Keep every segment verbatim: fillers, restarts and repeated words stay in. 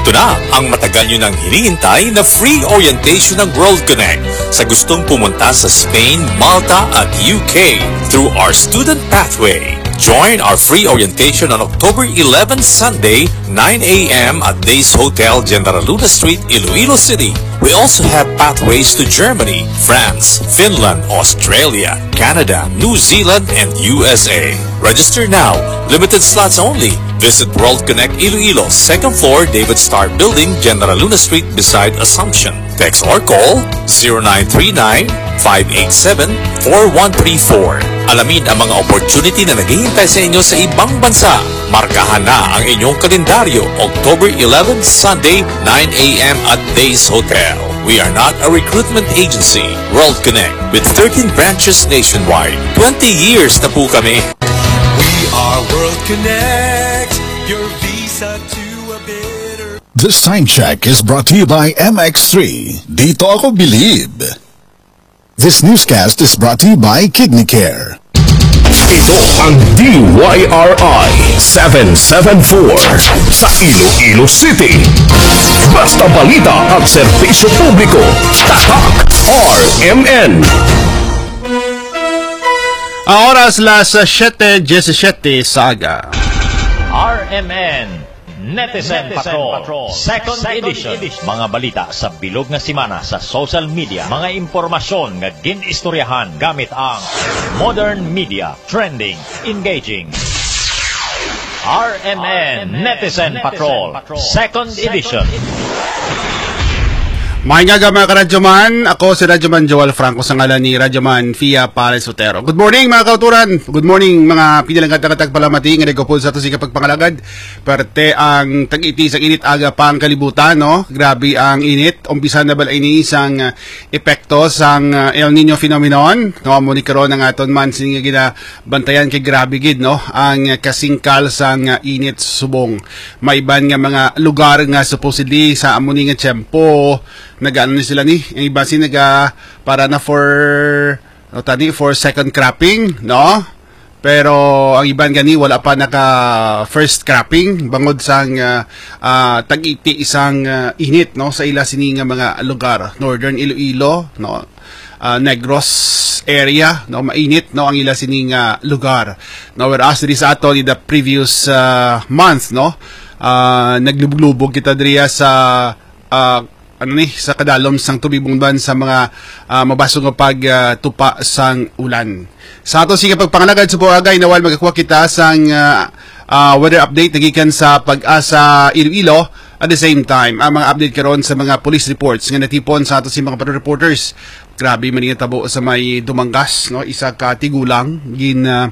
Ito na ang matagal nyo nang hinihintay na free orientation ng World Connect sa gustong pumunta sa Spain, Malta at U K through our student pathway. Join our free orientation on October eleventh, Sunday, nine a m at Days Hotel, General Luna Street, Iloilo City. We also have pathways to Germany, France, Finland, Australia, Canada, New Zealand, and U S A. Register now. Limited slots only. Visit World Connect Iloilo, second floor, David Starr Building, General Luna Street beside Assumption. Text or call zero nine three nine, five eight seven, four one three four. Alamin ang mga opportunity na naghihintay sa inyo sa ibang bansa. Markahan na ang inyong kalendaryo, October eleventh, Sunday, nine a m at Days Hotel. We are not a recruitment agency. World Connect with thirteen branches nationwide. twenty years na po kami. We are World Connect, your visa to a better... This time check is brought to you by M X three. Dito ako believe. This newscast is brought to you by Kidney Care. Ito ang D Y R I seven seven four sa Iloilo City. Basta balita at serbisyo publiko. Tatak R M N. Ang oras las seven seventeen sa aga. R M N Netizen, Netizen Patrol, Patrol. Second, Second edition. edition Mga balita sa bilog nga simana sa social media. Mga impormasyon nga ginistoryahan gamit ang modern media. Trending, engaging. R M N Netizen, Netizen Patrol, Patrol. Second, Second edition. Mahingaga mga karadyoman, ako si Radyoman Joel Franco sa ngalan ni Radyoman Fia Pales Sotero. Good morning mga kauturan, good morning mga pinilang katag palamati, nga nagkapul sa ito si kapagpangalagad. Parte ang tag-iti sa init aga pang kalibutan, no? Grabe ang init, umpisa na balay ni isang uh, epekto sang uh, El Nino phenomenon, no? Muni karon ang aton man sininga ginabantayan kay grabe gid, no? Ang uh, kasingkal sang uh, init subong. Maiban nga mga lugar nga supposedly sa amuni nga tiyempo, nag-ano ni sila ni, yung iba si naga para na for no, tadi, for second cropping, no? Pero ang iban gani wala pa naka first cropping bangod sang uh, uh, tag-iti isang uh, init, no, sa ila sini nga mga lugar, Northern Iloilo, no, uh, Negros area, no, mainit, no, ang ila sini nga lugar, no, whereas diri sa ato ni the previous uh, month, no, uh, naglubog-lubog kita diriya sa uh, ano ni sa kadalom sang tubibungdan sa mga uh, mabasong nga pag uh, tupa sang ulan. Sa ato sige pagpangalagad sa buagay nawal magakuha kita sang uh, uh, weather update nagikan sa Pag-asa Iloilo. At the same time, ang mga update karon sa mga police reports nga natipon sa ato si mga patrol reporters. Grabe man nga tabo sa may Dumanggas, no, isa ka tigulang gin uh,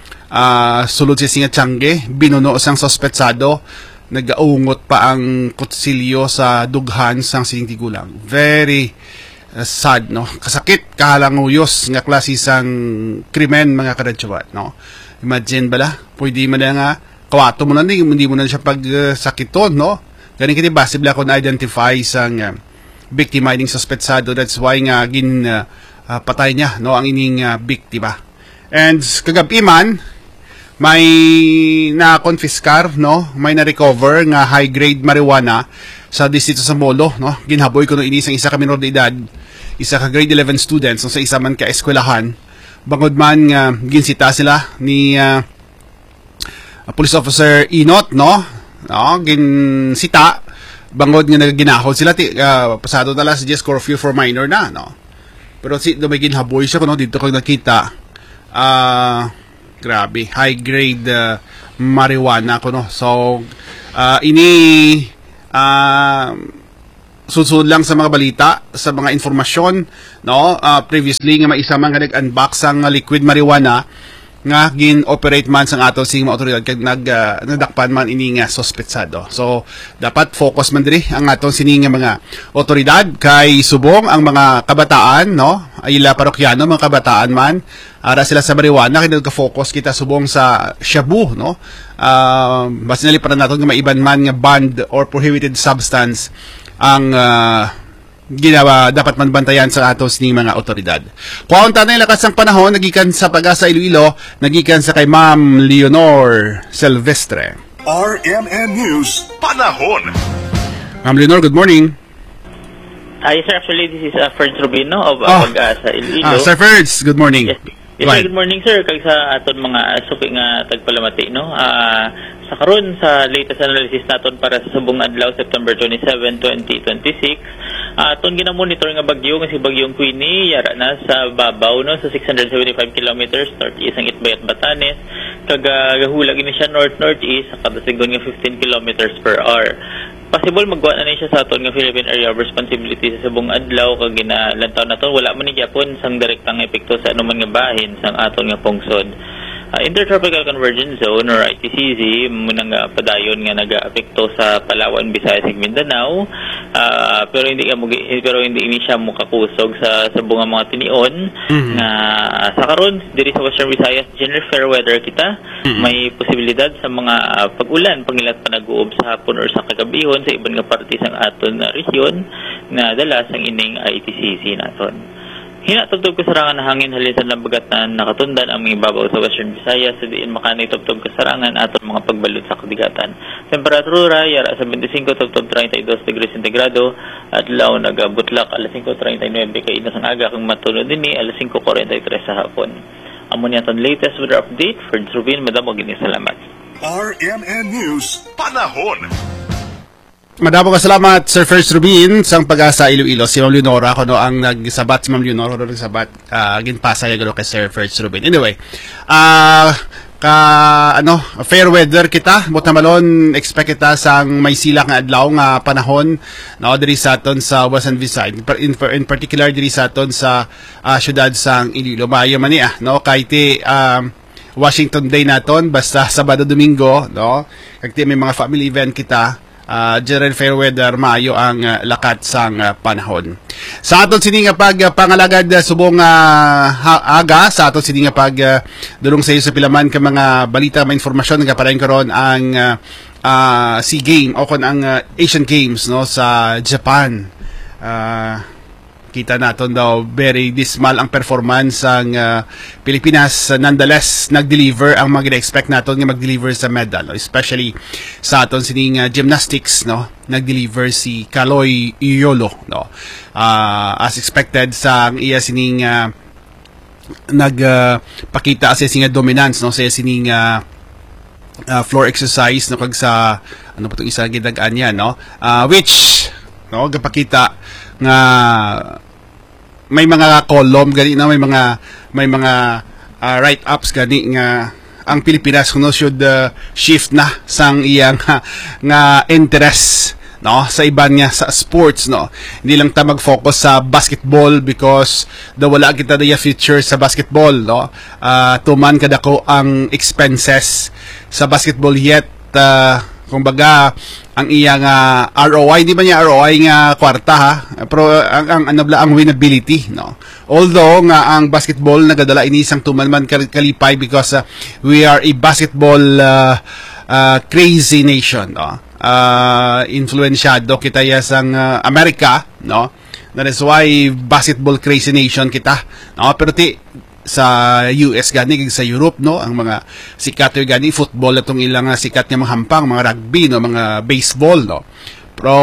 uh, sulod siya singa Tiangge, binuno sang sospetsado. Nag-aungot pa ang kutsilyo sa dughan sang sining tigulang. Very uh, sad, no? Kasakit, kahalanguyos nga klase sang krimen mga karadyawan, no? Imagine bala, pwede mo na nga kawato mo na, hindi, hindi mo na siya pagsakiton, no? Ganing kiti possible ako na-identify sang uh, biktima ining suspetsado. That's why nga gin uh, uh, patay niya, no, ang ining uh, biktima. And kagabi man, may na-confiscar, no, may na-recover nga high-grade marijuana sa distrito sa Molo, no. Ginhaboy ko no inisang isa ka minor de edad, isa ka grade eleven students, no, sa isa man ka eskwelahan. Bangod man nga uh, ginsita sila ni uh, Police Officer Inot, no, no, ginsita bangod nga nagginahod sila ti, uh, pasado na lang si just curfew for minor na, no. Pero si do may ginhaboy siya ko, no, dito ko nakita ah uh, grabe, high-grade uh, marijuana ko, no. So, uh, ini uh, susud lang sa mga balita, sa mga informasyon, no. Uh, previously, nga maisa man nga nag-unbox ang liquid marijuana nga gin-operate man sang ato sing mga otoridad kag nag uh, nadakpan man ini nga sospetsado. So dapat focus man diri ang aton sini nga mga otoridad kay subong ang mga kabataan, no, ayla parokyano mga kabataan man ara sila sa marijuana kay nagka-focus kita subong sa shabu, no. Uh, basta naliparan naton nga maiban man nga banned or prohibited substance ang uh, ginawa dapat manbantayan sa atos ni mga otoridad. Kuwaon tanay lakas ang panahon nagikan sa Pag-asa Iloilo, nagikan sa kay Ma'am Leonor Silvestre. R M N News Panahon. Ma'am Leonor, good morning. Hi, sir. Actually, this is uh, Ferds Rubino of uh, Oh. Pag-asa, Iloilo. Ah, Sir Ferds, good morning. Yes, yes Go sir, ahead. good morning, sir. Kag sa aton mga suki nga tagpalamati, no? Ah, sa karon sa latest analysis naton para sa subong adlaw September twenty-seven, twenty twenty-six, ah, aton ginamonitor nga bagyo nga si bagyong Queenie yara na sa babaw, no, sa six hundred seventy-five kilometers northeast ang Itbay at Batanes. Kag uh, gahulag ini siya north northeast sa kada sigon nga fifteen kilometers per hour. Possible magwa na ni siya sa aton nga Philippine Area of Responsibility sa subong adlaw kag ginalantaw naton wala man ni gyapon sang direktang epekto sa anuman nga bahin sang aton nga pungsod. Uh, Intertropical Convergence Zone or I T C Z munang uh, padayon nga nag-aapekto sa Palawan, Visayas ug Mindanao. Uh, pero hindi ka mugi, pero hindi ini siya mukakusog sa sa bunga mga tinion Mhm. nga sa karon diri sa Western Visayas general fair weather kita. Mhm. May posibilidad sa mga uh, pag-ulan pangilat pa nag-uob sa hapon or sa kagabihon sa iban nga parte sang aton na rehiyon na dala sang ining I T C Z naton. Hinatugtog kasarangan na hangin halisan ng bagat na nakatundan ang mga ibabaw sa Western Visayas sa diin makanay tugtog kasarangan aton mga pagbalot sa kadigatan. Temperatura yara sa twenty-five tugtog thirty-two degrees centigrado at law nagabutlak alas five thirty-nine kay inas ang aga kung matulod dinhi alas five forty-three sa hapon. Amo ni aton latest weather update for Rubin, madam og gini salamat. R M N News Panahon. Madamo ka salamat, Sir First Rubin, sang Pag-asa Iloilo. Si Ma'am Leonora, ako no, ang nagsabat, si Ma'am Leonora, ako nagsabat, uh, ginpasay ako kay Sir First Rubin. Anyway, ah, uh, ka, ano, fair weather kita, buta malon, expect kita sang may silak nga adlaw nga panahon, no, diri sa aton sa Western Visayas, in, in particular, diri sa aton sa uh, syudad sang Iloilo. Maayo man niya, no, kahit um, Washington Day naton, basta Sabado, Domingo, no, kahit may mga family event kita, Uh, general fair weather maayo ang uh, lakat sang uh, panahon. Sa aton sini nga pag uh, pangalagad uh, subong uh, aga sa aton sini nga pag uh, dulong sa iyo sa pilaman ka mga balita mga informasyon nga parayon karon ang uh, uh, SEA Game o kon ang uh, Asian Games no sa Japan. Uh, kita naton daw very dismal ang performance ang uh, Pilipinas. Uh, nonetheless nag-deliver ang mga gina-expect naton nga mag-deliver sa medal, no? Especially sa aton sining uh, gymnastics, no, nag-deliver si Kaloy Iolo, no, uh, as expected sa iya sining uh, nagpakita uh, sa sining dominance, no, sa sining uh, uh, floor exercise, no, kag sa ano pa itong isa gidag-an yan, no, uh, which no gapakita nga may mga column gani na may mga may mga uh, write-ups gani nga ang Pilipinas kuno should uh, shift na sang iyang uh, nga interest, no, sa iban nga sa sports, no, hindi lang ta mag-focus sa basketball because daw wala kita diya future sa basketball, no, uh, tuman kadako ang expenses sa basketball yet uh, kumbaga ang iyang uh, R O I, di ba niya R O I nga kwarta ha, pero ang ang ano bla ang winnability, no, although nga ang basketball nagadala inisang tumalman kalipay because uh, we are a basketball uh, uh, crazy nation, no, uh, influensyado kita ya sang uh, Amerika, no, that is why basketball crazy nation kita, no, pero ti sa U S gani sa Europe, no, ang mga sikat yung gani football atong ilang uh, sikat nga mga hampang, mga rugby, no, mga baseball, no, pero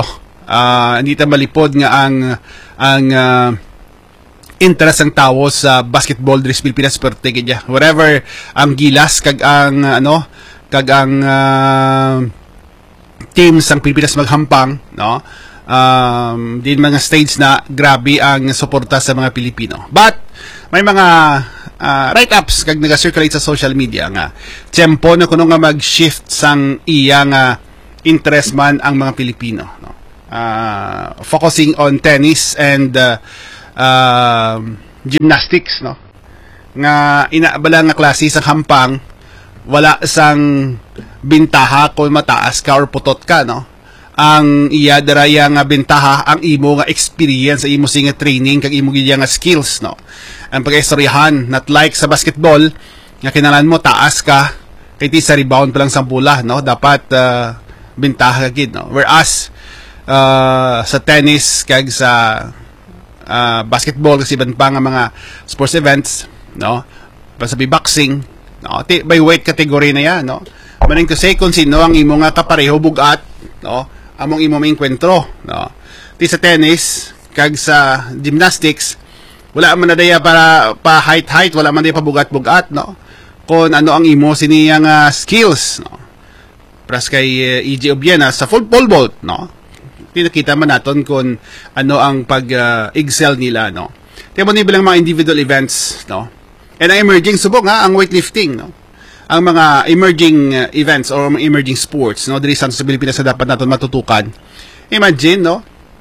uh, hindi ta malipod nga ang ang uh, interest ang tao sa basketball diri sa Pilipinas per tigidya whatever ang gilas kag ang uh, ano kag ang uh, teams ang Pilipinas maghampang, no, um, din mga stage na grabe ang suporta sa mga Pilipino, but may mga uh, write-ups kag naga-circulate sa social media nga tiyempo na kuno nga mag-shift sang iyang uh, interest man ang mga Pilipino, no, uh, focusing on tennis and uh, uh, gymnastics, no, nga inaabala nga klase sa hampang wala sang bintaha kung mataas ka or putot ka, no, ang iya daraya nga bentaha ang imo nga experience, imo sing training kag imo gid nga skills, no, ang pag-istoryahan not like sa basketball nga kinahanglan mo taas ka kay ti sa rebound pa lang sa bola, no, dapat uh, bentaha gid, no, whereas uh, sa tennis kag sa uh, basketball kasi iban pa nga mga sports events, no, pasabi boxing, no, ti, by weight category na yan, no, maning to say kung sino ang imo nga kapareho bugat, no, among imo maengkwentro, no. Ti sa tennis kag sa gymnastics wala man na daya para pa height height, wala man daya pa bugat-bugat, no. Kung ano ang imo siniyang uh, skills, no. Pras kay uh, E J Obiena sa full pole vault, no. Tinakita man naton kung ano ang pag-excel uh, nila, no. Tiyan mo nibilang mga individual events, no. And ang emerging subok nga ang weightlifting, no. Ang mga emerging uh, events or mga emerging sports, no, diri sa Pilipinas na dapat naton matutukan. Imagine, no,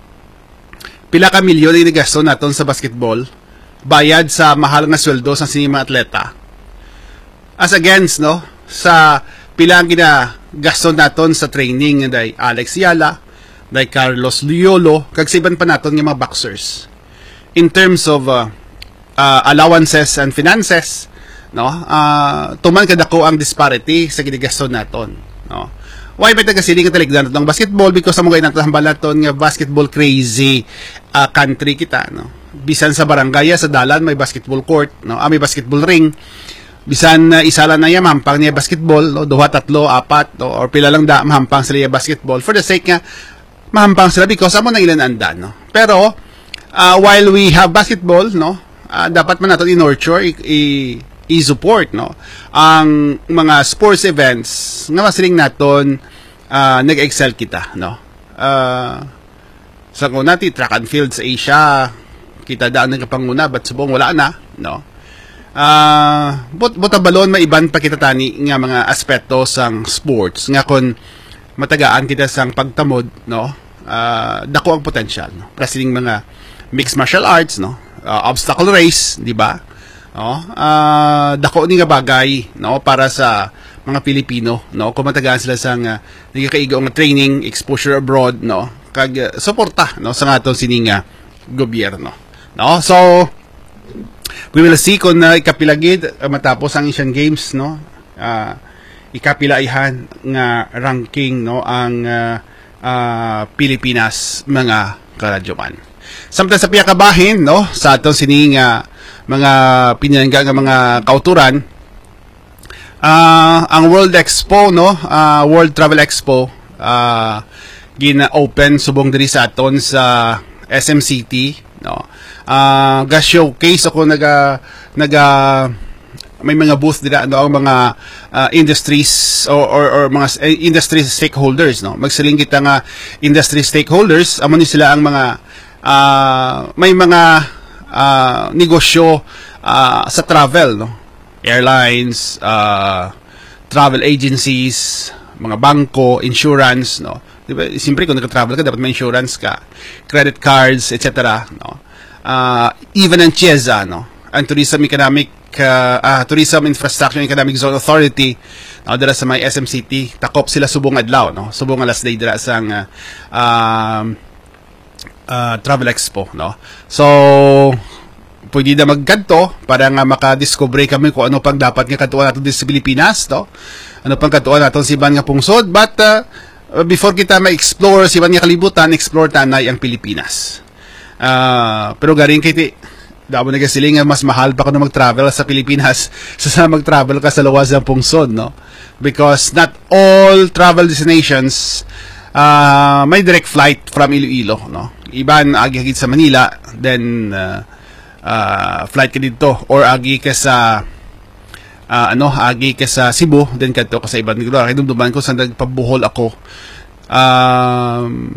pila ka milyon ang gasto naton sa basketball, bayad sa mahal nga sweldo sa sinima atleta. As against, no, sa pila ang ginagasto naton sa training day Alex Yala, day Carlos Liolo, kag sa iban pa naton nga mga boxers. In terms of uh, uh, allowances and finances, no, uh, tuman kadako ang disparity sa ginigasto naton, no. Why ba taga siling taligdan ng basketball? Because amo gay naton hambal naton nga basketball crazy uh, country kita, no. Bisan sa barangay sa dalan may basketball court, no, ah, may basketball ring. Bisan uh, isa lang na ya mahampang niya basketball, no, duha, tatlo, apat, no, or pila lang da mahampang sila ya basketball for the sake nga mahampang sila because amo nang ilan anda, no. Pero uh, while we have basketball, no, uh, dapat man naton i-nurture, i- i- i-support, no, ang mga sports events nga masiling naton uh, nag-excel kita, no. Uh, sa kuna ti track and field sa Asia kita daan ng kapanguna but subong wala na, no. Uh, but buta balon maiban pa kita tani nga mga aspeto sang sports nga kon matagaan kita sang pagtamod, no. Uh, dako ang potential, no. Prasiling mga mixed martial arts, no, uh, obstacle race, di ba? No, uh, dako ni nga bagay, no, para sa mga Pilipino, no, kung matagaan sila sang uh, nagkakaigo nga training, exposure abroad, no, kag uh, suporta, no, sa atong sining uh, gobyerno, no. So we will see kung uh, ikapilagid uh, matapos ang Asian Games, no, uh, ikapilaihan nga ranking, no, ang uh, uh, Pilipinas mga karadyoman. Samtang sa piya kabahin, no, sa atong sining uh, mga pinangga nga mga kauturan, uh, ang World Expo, no, uh, World Travel Expo, uh, gina-open subong diri sa aton sa S M C T, no. Uh, ga-showcase ako naga naga may mga booth dira, ano, ang mga uh, industries or, or, or mga uh, industry stakeholders, no. Magsiling kita nga industry stakeholders, amo ni sila ang mga Uh, may mga uh, negosyo uh, sa travel, no, airlines, uh, travel agencies, mga bangko, insurance, no. Diba, siyempre kung nagka-travel ka dapat may insurance ka, credit cards, et cetera, no. Uh, even ang C I E Z A, no, ang Tourism Economic uh, uh, Tourism Infrastructure and Economic Zone Authority, no, dira sa may S M C T, takop sila subong adlaw, no, subong last day dira sang uh, um, Uh, Travel Expo, no. So pwede na magkanto para nga makadiscover kami kung ano pang dapat nga katuan natin sa Pilipinas, no. Ano pang katuan natin si Iban nga pungsod, but uh, before kita ma-explore si Iban nga kalibutan, explore tanay ang Pilipinas. Uh, pero garing kiti daw na gasiling nga mas mahal pa kuno mag-travel sa Pilipinas sa mag-travel ka sa luwas ng pungsod, no. Because not all travel destinations uh, may direct flight from Iloilo, no. Iban agi hagit sa Manila, then uh, uh, flight ka dito, or agi ka sa uh, ano agi ka sa Cebu, then kadto ka sa ibang lugar. Kay dumduman ko sa nagpabuhol ako, um,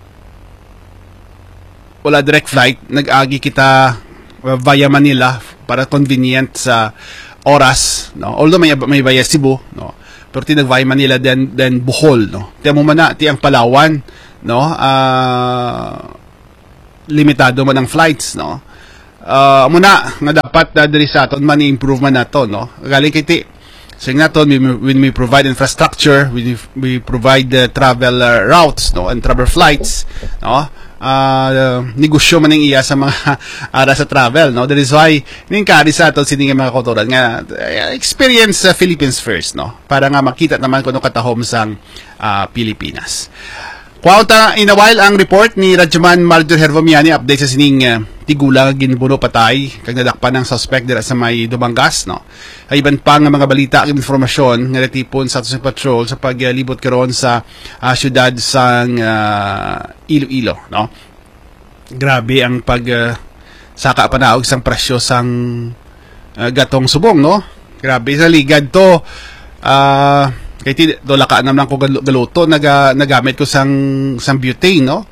wala direct flight, nag-agi kita uh, via Manila para convenient sa oras, no. Although may may via Cebu, no, pero tinag via Manila, then then Bohol, no. Tiyan mo man na ti ang Palawan, no, uh, limitado man ang flights, no. Uh, muna nga dapat uh, diri sa aton man i-improve man nato, no. Galing kiti sing naton we, when we provide infrastructure, we, we provide the uh, travel uh, routes, no, and travel flights, no. Uh, negosyo man ang iya sa mga ara sa travel, no. That is why ning kari sa aton sining mga kautoran nga uh, experience sa uh, Philippines first, no, para nga makita naman kuno katahom sang uh, Pilipinas. Kwauta in a while ang report ni Radyoman Marjorie Hervomiani, update sa sining uh, tigulang ginbuno patay kag nadakpan ng suspect dira sa may Dumangas, no. Ay iban pa nga mga balita ag informasyon nga natipon sa ato patrol sa paglibot karon sa uh, syudad sang uh, Iloilo, no. Grabe ang pag uh, saka panaog sang presyo sang uh, gatong subong, no. Grabe sa ligad to. Ah, uh, kay ti do laka naman ko galuto naga nagamit ko sang sang butane, no.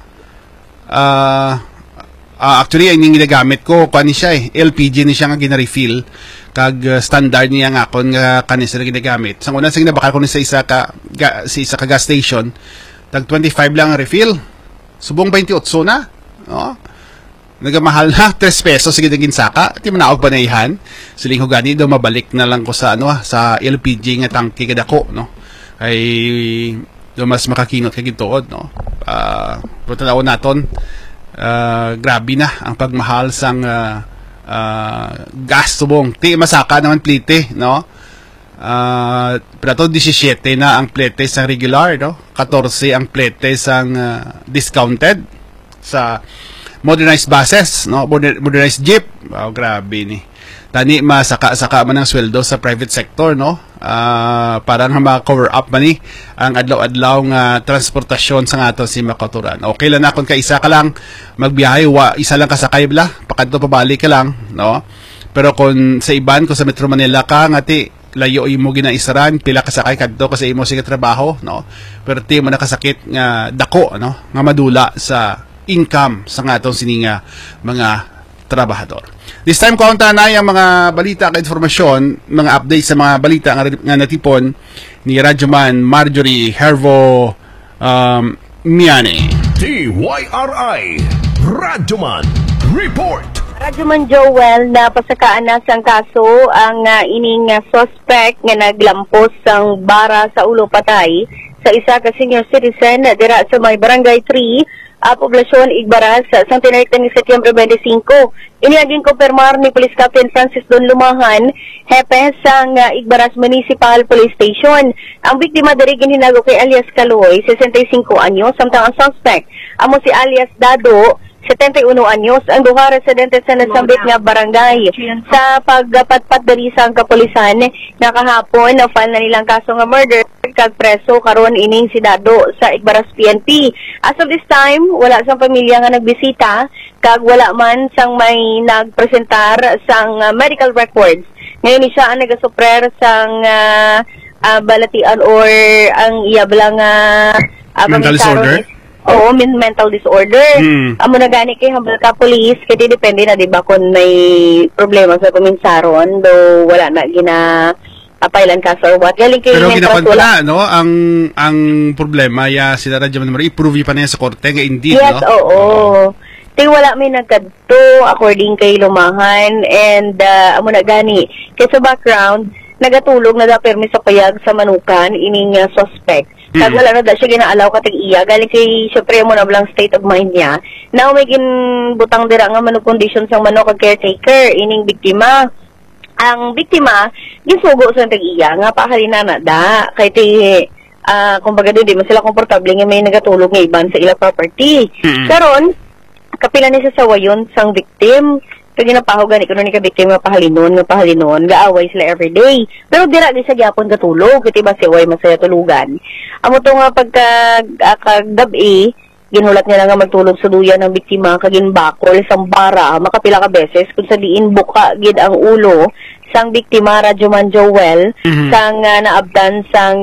Ah, uh, uh, actually ang ginagamit ko kuan ni siya eh, L P G ni siya nga gina-refill kag uh, standard niya nga kon nga kanis na ginagamit. Sang una sang nabakal ko ni sa isa ka ga, sa isa ka gas station, tag twenty-five lang ang refill. Subong twenty-eight na, no. Nagamahal na tres pesos sige dagin saka ti manaog panayhan siling ko gani do mabalik na lang ko sa ano sa L P G nga tangke kadako, no. Ay do mas makakinot kay gituod, no. Ah, uh, pero tanaw naton uh, grabe na ang pagmahal sang uh, uh, gas subong. Ti masaka naman plite, no. Ah, uh, pero seventeen na ang plete sa regular, no. fourteen ang plete sang uh, discounted sa modernized buses, no, modernized jeep. Wow, grabe ni. Tani masaka-saka man ang sweldo sa private sector, no. Uh, parang ma-cover up man ni ang adlaw-adlaw nga transportasyon sa aton si makaturan. Okay lang na kung kaisa ka lang magbiyahe, wa isa lang kasakay bla, pakadto pabalik ka lang, no. Pero kung sa iban ko sa Metro Manila ka ngati layo imo ginaisaran pila kasakay kadto kasi imo sige trabaho, no. Pero ti mo nakasakit nga dako, no, nga madula sa income sa nga atong sininga mga trabahador. This time kaunta na yung mga balita at informasyon, mga updates sa mga balita nga, nga natipon ni Radyoman Marjorie Hervo um, Miane. D Y R I Radyoman Report. Radyoman Joel, na pasakaan na sang kaso ang uh, ining uh, suspect nga naglampos sang bara sa ulo patay sa isa ka senior citizen na dira sa may barangay three, Uh, poblasyon Igbaras sa Santa Rita ni Setyembre twenty-five. Iniaging kumpirmar ni Police Captain Francis Don Lumahan, hepe sang uh, Igbaras Municipal Police Station. Ang biktima diri ginhinago kay alias Kaloy, sesenta-y-cinco anyos, samtang ang suspect amo si alias Dado, setenta-y-uno anyos, ang duha residente sa nasambit nga barangay. Sa pagpatpat diri sa kapulisan nga kahapon na file na nilang kaso nga murder kag preso karon ining si Dado sa Igbaras P N P. As of this time, wala sang pamilya nga nagbisita kag wala man sang may nagpresentar sang uh, medical records. Ngayon ni siya ang nagasuprer sang uh, uh, balatian or ang iyablang uh, uh, mental disorder. Oo, mental disorder. Hmm. Amo na gani kay hambal ka police, kaya depende na, di ba, kung may problema sa kuminsaron, do wala na gina apailan ka or what. Galing kay pero ginapan pa wala. na, no? Ang ang problema, ya, sila Radyoman Marie, i-prove pa na sa korte, nga indeed, yes, no? Yes, oo. Tay wala may nagkadto, according kay Lumahan, and uh, amo na gani. Kaya sa background, nagatulog na da permi sa payag sa manukan, ining uh, suspect. Kag wala na da siya ginaalaw katig iya galing kay syempre mo na blang state of mind niya. Now may ginbutang dira nga manug condition sang manok kag caretaker ining biktima. Ang biktima gisugo sa tag iya nga pahalina na da kay ti uh, kumbaga di man sila komportable nga may nagatulog nga iban sa ila property. Mm-hmm. Karon kapila ni sa sawayon sang victim. Kaya ginapahugan ni kuno ni kabiktim nga pahalinon nga pahalinon gaaway sila everyday. Pero dira di sa gyapon katulog kiti ba si way masaya tulugan. Amo to nga pagka uh, kagabi ginulat niya nga magtulog sa duyan ng biktima kagin bakol sang bara makapila ka beses kun sa diin buka gid ang ulo sang biktima Radyoman Joel. Mm-hmm. sang uh, naabdan sang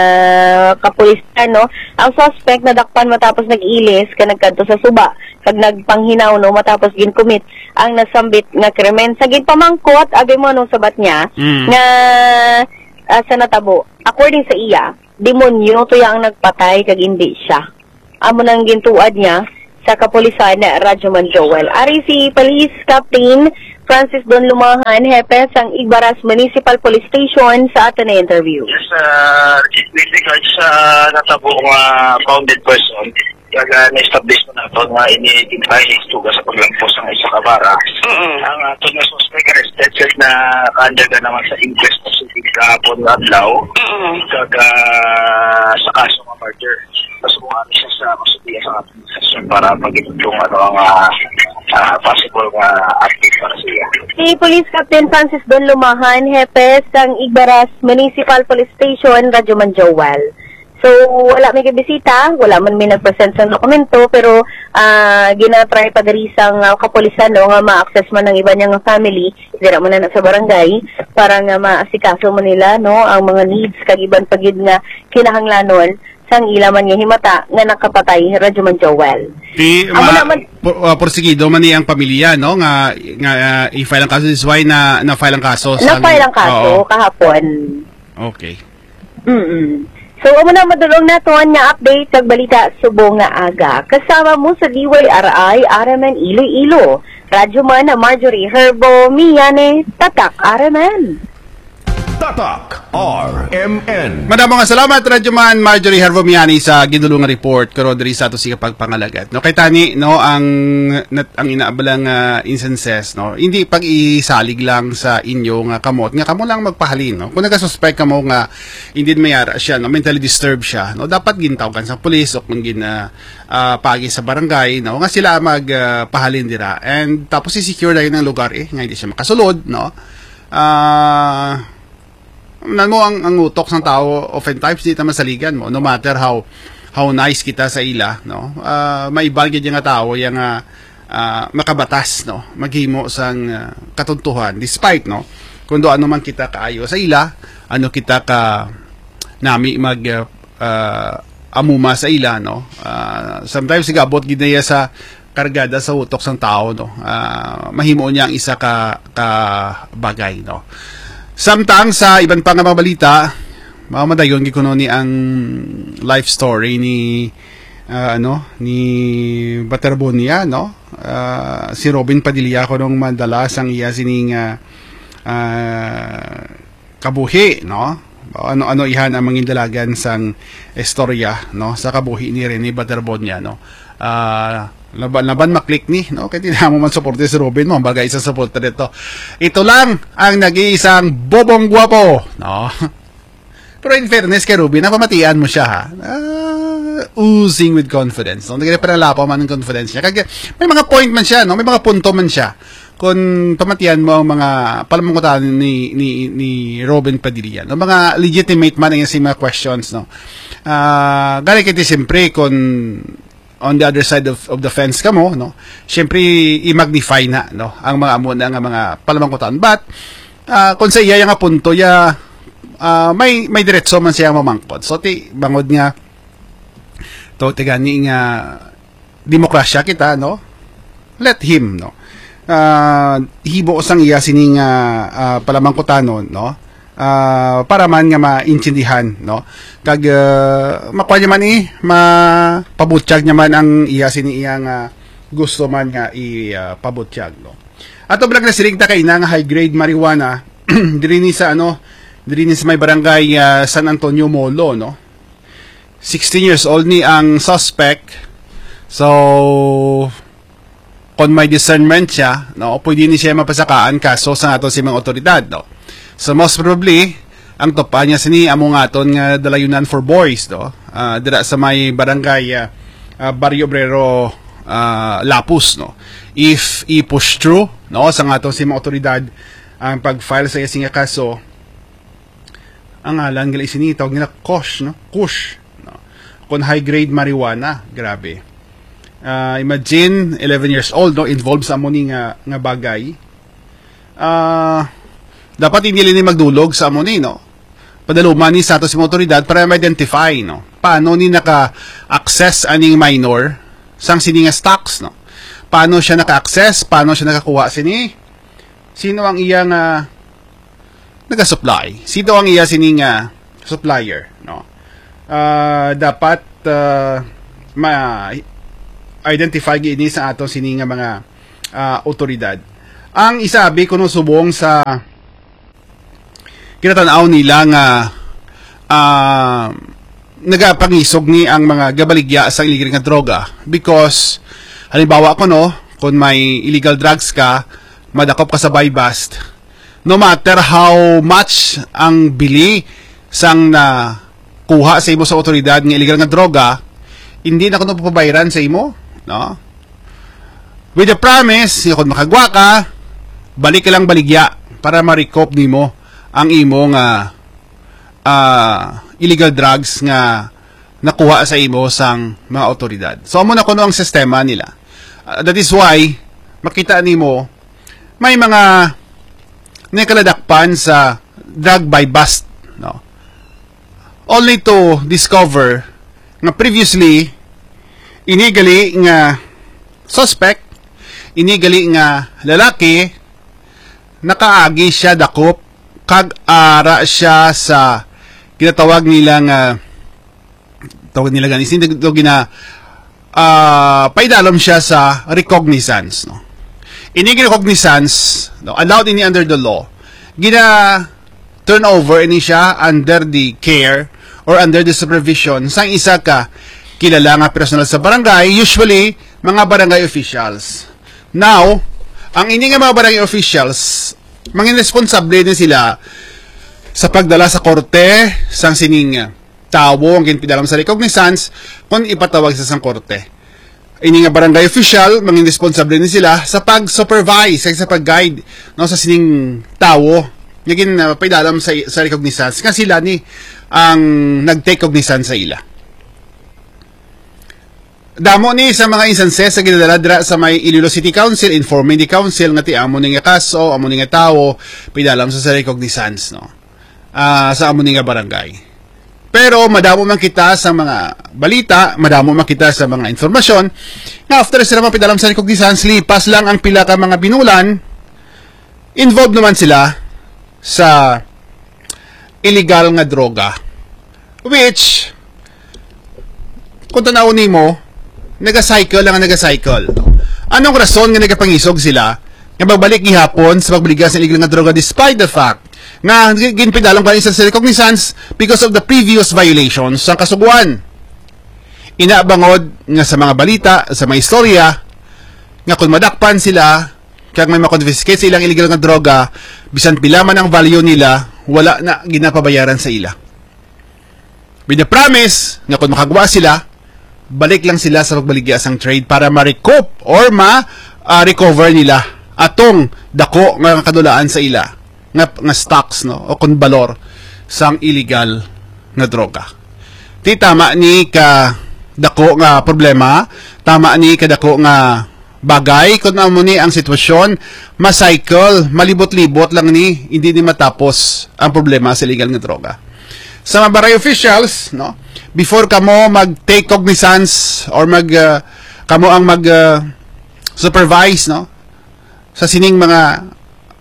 uh, kapulisan, no. Ang suspect nadakpan matapos nag-ilis ka nagkadto sa suba kag nagpanghinaw, no, matapos gincommit ang nasambit nga krimen sa gipamangkot agay mo nung sabat niya mm. nga uh, sa natabo. According sa iya, demonyo to yang nagpatay kag hindi siya. Amo nang gintuad niya sa kapulisan na Radyoman Joel. Ari si Police Captain Francis Don Lumahan, hepe sang Igbaras Municipal Police Station sa atin na interview. Yes, uh, with regards sa uh, natabo nga uh, founded person, kaga na-establish mo na ito nga ini-identify istuga sa paglampos ng isa kabara. Mm-hmm. Ang ato uh, na suspect arrested na kandaga naman sa inquest na sinig kahapon na adlaw. Mm-hmm. Kaga uh, sa kaso ng murder. Masubukan siya sa masubiya sa ating session para pag-itulong ano ang uh, uh, possible nga active para siya. Si Police Captain Francis Don Lumahan, Hepe sang Igbaras Municipal Police Station, Radyo Man Joel. So, wala may kabisita, wala man may nag-present sa dokumento, pero uh, ginatry pagarisang uh, kapulisan no, nga ma-access man ng iba niyang family, dira man na sa barangay, para nga maasikaso mo nila no, ang mga needs, kagiban pagid nga kinahanglanon, sang ilaman nga himata nga nakapatay, Radyo Man Joel. Di, ma, naman, por, uh, porsigido man ni ang pamilya, no, nga, nga uh, i-file ang kaso, this why na, na-file ang kaso. Na-file ang kaso, oo. Kahapon. Okay. Mm-mm. So, amo na madulong na to nga update kag balita subong nga aga. Kasama mo sa D Y R I, Araman Iloilo. Radyo man na Marjorie Herbo, Miyane, Tatak, Araman. Tatak R M N. Madamo nga salamat Radyo Man Marjorie Hervomiani sa gidulungan report karo diri sa ato siga pagpangalagat. No kay tani no ang nat, ang inaabalang uh, instances no hindi pag isalig lang sa inyo nga kamot nga kamo lang magpahalin no. Kung nagasuspect kamo nga hindi mayara siya no mentally disturbed siya no dapat gintawgan sa pulis o kung gin uh, uh, pagi sa barangay no nga sila magpahalin uh, dira and tapos i-secure na yun ang lugar eh nga hindi siya makasulod no. Ah uh, Nan mo ang, ang utok ng tao oftentimes dito masaligan mo no matter how how nice kita sa ila no uh, may bagay nga tao yang uh, uh, makabatas no maghimo sang uh, katuntuhan despite no kung do ano man kita kaayo sa ila ano kita ka nami mag uh, uh, amuma sa ila no uh, sometimes sigabot gidaya sa kargada sa utok ng tao no uh, mahimo niya ang isa ka ka bagay no. Samtang sa ibang pang mga balita, mga madayon gikuno ni ang life story ni uh, ano ni Baterbonia no uh, si Robin Padilla ko nung madalas ang iya sining uh, uh, kabuhi no ano-ano ihan ang mga dalagan sang istorya no sa kabuhi ni Rene Baterbonia no uh, laban laban maklik ni no kay tinamo man suporte si Robin mo bagay isa suporte dito ito lang ang nag-iisang bobong guwapo no pero in fairness kay Robin napamatian mo siya ha uh, oozing with confidence no nagre para lapo man ng confidence niya kaya may mga point man siya no may mga punto man siya kung pamatian mo ang mga palamangkutan ni ni ni Robin Padilla no mga legitimate man ang si mga questions no uh, gani kiti siyempre kung on the other side of, of the fence kamo no syempre i-magnify na no ang mga amo na nga mga palamangkutan but uh, kung sa iya nga punto ya uh, may may diretso man siya mamangkot so ti bangod nga to tigani nga demokrasya kita no let him no uh, hibo sang iya sining uh, uh, palamangkutanon no Uh, para man nga maintindihan no kag uh, makuha niya man eh mapabutsyag niya man ang iya sini iya nga gusto man nga ipabutsyag uh, no ato blag na sirigta kay na nga high grade marijuana diri ni sa ano diri ni sa may barangay uh, San Antonio Molo no sixteen years old ni ang suspect so kung may discernment siya no pwede ni siya mapasakaan kaso sa ato si mga otoridad no. So most probably ang topa niya sini among aton nga dalayunan for boys do uh, dira sa may barangay uh, uh, Barrio Obrero uh, Lapus no if i-push through no sa aton si mga otoridad ang pag-file sa isang kaso ang ngalan gali sini tawag nila Kush no Kush no kun high grade marijuana grabe uh, imagine eleven years old no involved sa amo ni nga nga bagay ah uh, dapat hindi ni magdulog sa amo ni no padaluman ni sa ato si otoridad para ma-identify no paano ni naka-access aning minor sang sini nga stocks no paano siya naka-access paano siya nakakuha sini sino ang iyang uh, naga-supply sino ang iya sini nga supplier no uh, dapat uh, ma-identify gini sa ato sini nga mga uh, otoridad ang isabi kuno subong sa kinatanaw nila nga uh, nagapangisog ni ang mga gabaligya sa illegal nga droga because halimbawa ko no kung may illegal drugs ka madakop ka sa buy bust no matter how much ang bili sang na kuha sa imo sa otoridad ng illegal nga droga hindi na kuno papabayaran sa imo no With the promise, kung makagwa ka, balik ka lang baligya para ma-recoup nimo ang imong uh, uh, illegal drugs nga nakuha sa imo sang mga otoridad. So amo na kuno ang sistema nila. Uh, that is why makita nimo may mga nakaladakpan sa drug by bust, no? Only to discover nga previously inigali nga suspect, inigali nga lalaki, nakaagi siya dakop kag ara siya sa ginatawag nila nga tawag nila ganis hindi to gina uh, paidalom siya sa recognizance, no? Ini recognizance, no, allowed ini under the law, gina turn over ini siya under the care or under the supervision sang isa ka kilala nga personal sa barangay, usually mga barangay officials. Now, ang ini nga mga barangay officials, mga responsable din sila sa pagdala sa korte sang sining tawo ang ginpidalam sa recognizance kung ipatawag sa sang korte. Ini nga barangay official, mga responsable din sila sa pag-supervise, sa pag-guide, no, sa sining tawo nga uh, paidalam sa, sa recognizance kasi sila ni ang nag-take cognizance sa ila. Damo ni sa mga instances sa ginadala dira sa may Iloilo City Council, informing the council nga ti amo ni nga kaso, amo ni nga tawo paidalam sa, sa recognizance, no, uh, sa amo ni nga barangay. Pero madamo man kita sa mga balita, madamo man kita sa mga informasyon nga after sila mapaidalam sa recognizance, lipas lang ang pila ka mga binulan, involved naman sila sa illegal nga droga, which kung tanawin mo nagacycle lang ang nagacycle. Anong rason nga nagapangisog sila nga magbalik gihapon sa pagbaligas sa illegal nga droga despite the fact nga ginpidalong pa sa recognizance because of the previous violations sa kasuguan. Inabangod nga sa mga balita, sa mga istorya nga kung madakpan sila kag may makonfiscate sa ilang illegal nga droga, bisan pila man ang value nila, wala na ginapabayaran sa ila. With the promise nga kung makagawa sila, balik lang sila sa pagbaligya sang trade para ma-recoup or ma-recover uh, nila atong dako nga kadulaan sa ila nga, nga stocks, no, o kung balor sang illegal nga droga. Ti tama ni ka dako nga problema, tama ni ka dako nga bagay kung amo ni ang sitwasyon, ma-cycle, malibot-libot lang ni, hindi ni matapos ang problema sa illegal nga droga. Sa mga barangay officials, no, before kamo mag-take cognizance or mag uh, kamo ang mag uh, supervise, no, sa sining mga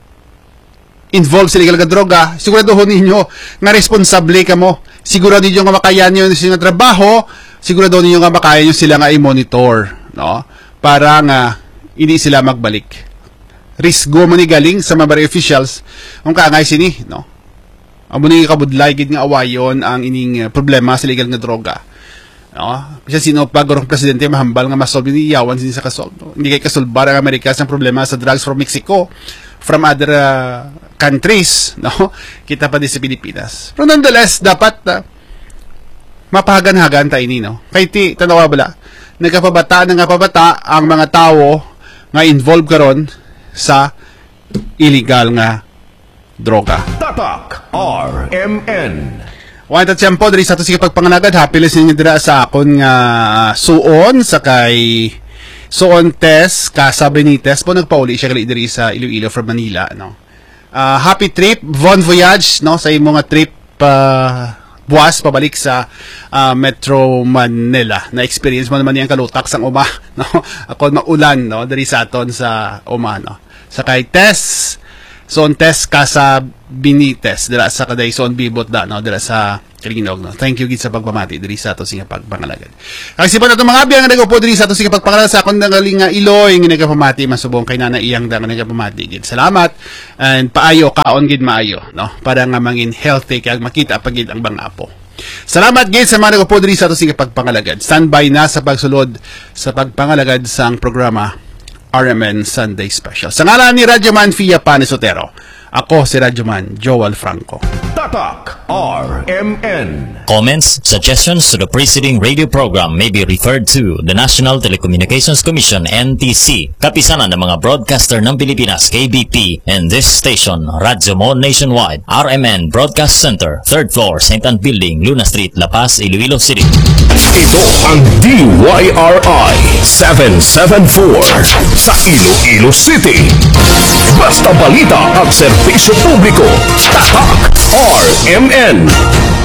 involved sa illegal nga droga, siguraduhin ninyo nga responsable kamo. Sigurado ninyo nga makayan nyo sa trabaho, sigurado ninyo nga makaya nyo sila nga i-monitor, no, para nga hindi sila magbalik. Risk go man ni galing sa mga barangay officials kung kaangay sini, no. Amo ni kabudlay gid nga awayon ang ining uh, problema sa illegal nga droga. No? Kasi sino pa gorong presidente mahambal nga masolve ni yawan sin sa kasolve. No? Hindi kay kasolbar ang Amerika sa problema sa drugs from Mexico, from other uh, countries, no? Kita pa din sa Pilipinas. Pero nonetheless, dapat uh, mapahagan-hagan tayo ini, no? Kay ti tanawa bala, nagkapabata na nga pabata ang mga tao nga involved karon sa illegal nga droga. Tatak R M N. Wala ta tiyempo diri sa ato sige pagpanganagad, happy listening dira sa akon nga suon sa kay suon test Casa Benitez po nagpauli siya kali diri sa Iloilo from Manila, no. Uh, happy trip, bon voyage, no, sa imong nga trip pa uh, buwas pabalik sa uh, Metro Manila. Na experience mo naman yang kalutak sang uma, no. Ako maulan, no, diri sa aton sa uma, no. Sa kay test Son test Casa Benitez dira sa kaday son bibot da, no, dira sa Kalinog, no. Thank you gid sa pagpamati diri sa ato singa pagpangalagad. Kasi pa nato mga abiyang nagapo diri sa ato singa pagpangalagad sa akong nangaling nga Iloy nga nagapamati masubong kay nana iyang da nga nagapamati gid. Salamat and paayo kaon gid maayo, no, para nga mangin healthy kag makita pa gid ang banga apo. Salamat gid sa mga nagapo diri sa ato singa pagpangalagad. Standby na sa pagsulod sa pagpangalagad sang programa R M N Sunday Special. Sa ngalan ni Radyoman Fia Panes Otero, Ako si Radyoman Joel Franco. Tatak R M N. Comments, suggestions to the preceding radio program may be referred to the National Telecommunications Commission N T C, kapisanan ng mga broadcaster ng Pilipinas K B P, and this station, Radyo Mo Nationwide, R M N Broadcast Center, third floor, Saint Anne Building, Luna Street, La Paz, Iloilo City. Ito ang D Y R I seven seven four sa Iloilo City. Basta balita at serbisyo publiko. Tatak R M N.